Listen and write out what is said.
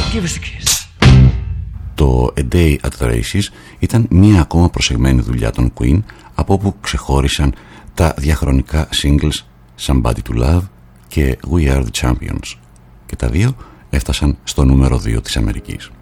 Give us a kiss. Το A Day at the Races ήταν μία ακόμα προσεγμένη δουλειά των Queen, από όπου ξεχώρισαν τα διαχρονικά singles Somebody to Love και We Are the Champions, και τα δύο έφτασαν στο νούμερο 2 της Αμερικής.